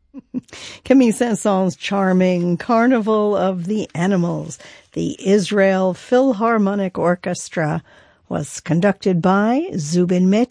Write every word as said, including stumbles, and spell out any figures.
Camille Saint-Saëns's charming Carnival of the Animals, the Israel Philharmonic Orchestra, was conducted by Zubin Mehta.